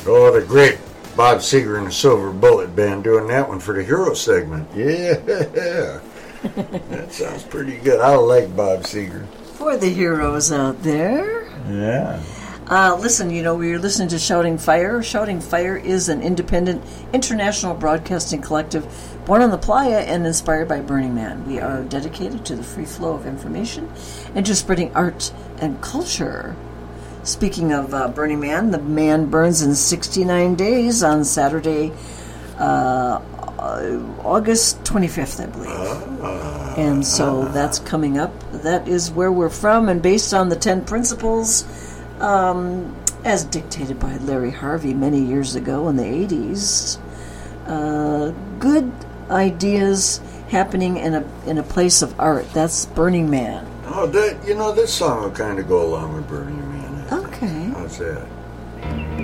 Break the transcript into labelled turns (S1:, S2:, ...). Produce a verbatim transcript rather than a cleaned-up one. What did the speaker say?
S1: Oh, the great Bob Seger and the Silver Bullet Band doing that one for the Hero segment. Yeah. That sounds pretty good. I like Bob Seger.
S2: For the heroes out there.
S1: Yeah.
S2: Uh, listen, you know, we were listening to Shouting Fire. Shouting Fire is an independent international broadcasting collective born on the Playa and inspired by Burning Man. We are dedicated to the free flow of information and to spreading art and culture. Speaking of uh, Burning Man, the man burns in sixty-nine days on Saturday, uh, August twenty-fifth, I believe.
S1: Uh,
S2: and so that's coming up. That is where we're from, and based on the ten principles, um, as dictated by Larry Harvey many years ago in the eighties, uh, good ideas happening in a in a place of art. That's Burning Man.
S1: Oh, that you know, this song will kind of go along with Burning Man.
S2: Okay.
S1: How's that?